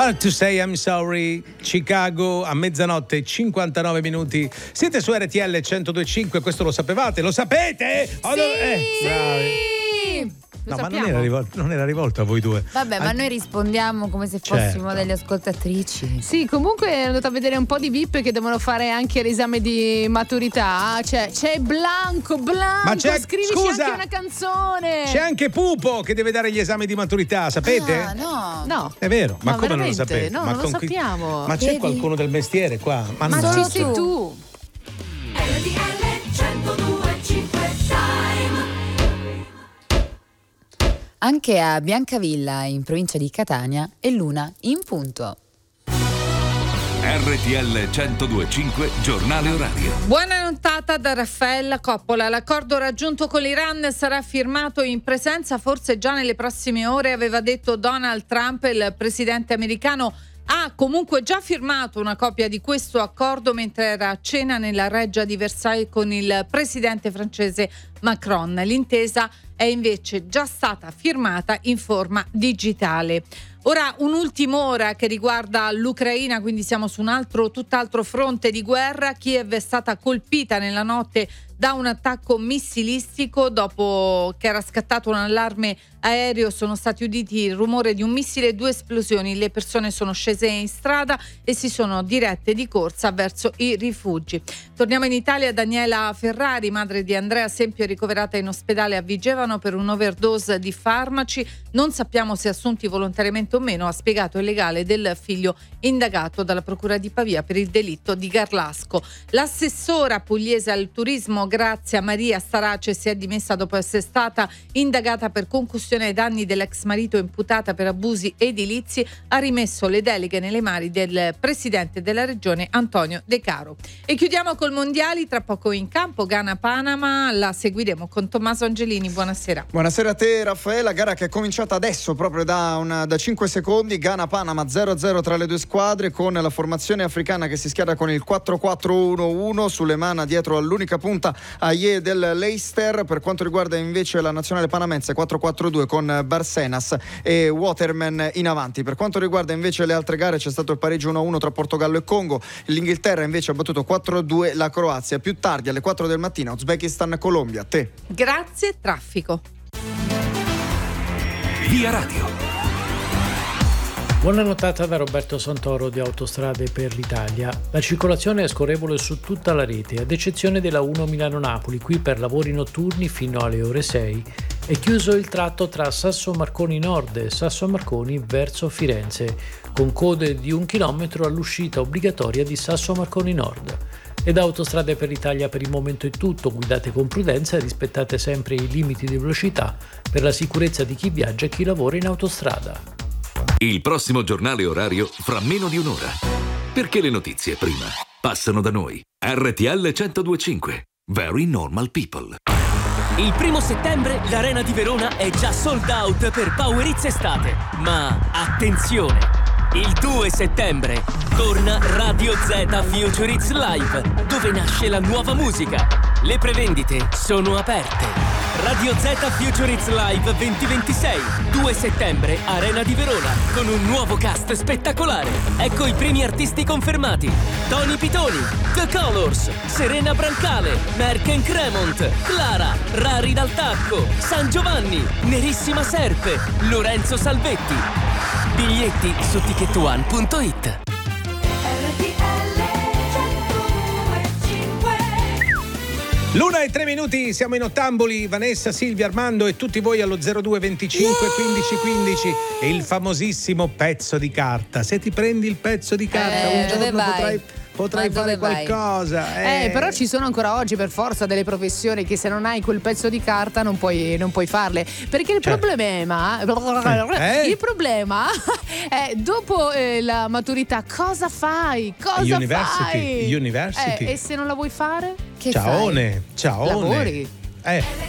Hard to say I'm sorry, Chicago a mezzanotte e 59 minuti. Siete su RTL 102.5, questo lo sapevate? Lo sapete? Sì! Bravi. No, ma non era rivolto a voi due. Vabbè, ma noi rispondiamo come se fossimo delle ascoltatrici. Sì, comunque è andato a vedere un po' di VIP che devono fare anche l'esame di maturità. C'è Blanco, ma scrivici scusa, anche una canzone. C'è anche Pupo che deve dare gli esami di maturità, sapete? No. È vero, ma come veramente? non lo sapete? No, ma non lo sappiamo. Ma c'è qualcuno del mestiere qua? Ma solo sei tu. Anche a Biancavilla, in provincia di Catania, è l'una in punto. RTL 102.5 giornale orario. Buona nottata da Raffaella Coppola. L'accordo raggiunto con l'Iran sarà firmato in presenza forse già nelle prossime ore, aveva detto Donald Trump. Il presidente americano ha comunque già firmato una copia di questo accordo mentre era a cena nella reggia di Versailles con il presidente francese Macron. L'intesa è invece già stata firmata in forma digitale. Ora un'ultima ora che riguarda l'Ucraina, quindi siamo su un tutt'altro fronte di guerra. Kiev è stata colpita nella notte da un attacco missilistico. Dopo che era scattato un allarme aereo sono stati uditi il rumore di un missile e 2 esplosioni. Le persone sono scese in strada e si sono dirette di corsa verso i rifugi. Torniamo in Italia. Daniela Ferrari, madre di Andrea Sempio, è ricoverata in ospedale a Vigevano per un'overdose di farmaci. Non sappiamo se assunti volontariamente o meno, ha spiegato il legale del figlio indagato dalla procura di Pavia per il delitto di Garlasco. L'assessora pugliese al turismo Grazia Maria Starace si è dimessa dopo essere stata indagata per concussione ai danni dell'ex marito imputata per abusi edilizi. Ha rimesso le deleghe nelle mani del presidente della regione Antonio De Caro. E chiudiamo col mondiali, tra poco in campo Ghana-Panama, la seguiremo con Tommaso Angelini. Buonasera. Buonasera a te Raffaella, gara che è cominciata adesso proprio da 5 secondi. Ghana-Panama 0-0 tra le due squadre, con la formazione africana che si schiera con il 4-4-1-1. Sulemana dietro all'unica punta Aye del Leicester. Per quanto riguarda invece la nazionale panamense 4-4-2 con Barcenas e Waterman in avanti. Per quanto riguarda invece le altre gare c'è stato il pareggio 1-1 tra Portogallo e Congo. L'Inghilterra invece ha battuto 4-2 la Croazia. Più tardi alle 4 del mattino Uzbekistan-Colombia. Te. Grazie, traffico. Via Radio. Buona nottata da Roberto Santoro di Autostrade per l'Italia. La circolazione è scorrevole su tutta la rete, ad eccezione della 1 Milano-Napoli. Qui per lavori notturni fino alle ore 6 è chiuso il tratto tra Sasso Marconi Nord e Sasso Marconi verso Firenze, con code di 1 chilometro all'uscita obbligatoria di Sasso Marconi Nord. E da Autostrade per l'Italia per il momento è tutto. Guidate con prudenza e rispettate sempre i limiti di velocità per la sicurezza di chi viaggia e chi lavora in autostrada. Il prossimo giornale orario fra meno di un'ora. Perché le notizie prima passano da noi. RTL 102.5. Very normal people. Il 1 settembre l'Arena di Verona è già sold out per Power Hits Estate. Ma attenzione! Il 2 settembre torna Radio Z Future Hits Live, dove nasce la nuova musica. Le prevendite sono aperte. Radio Z Future Hits Live 2026, 2 settembre, Arena di Verona, con un nuovo cast spettacolare. Ecco i primi artisti confermati: Tony Pitoni, The Colors, Serena Brancale, Merck Cremont, Clara, Rari Dal Tacco, San Giovanni, Nerissima Serpe, Lorenzo Salvetti. Biglietti su ticketone.it. L'una e 3 minuti, siamo in Ottamboli, Vanessa, Silvia, Armando e tutti voi allo 02 25 15 15 e il famosissimo pezzo di carta. Se ti prendi il pezzo di carta un giorno potrai fare qualcosa. Però ci sono ancora oggi per forza delle professioni che se non hai quel pezzo di carta non puoi farle, perché il problema è dopo la maturità cosa fai? University. E se non la vuoi fare? Ciaone. Lavori.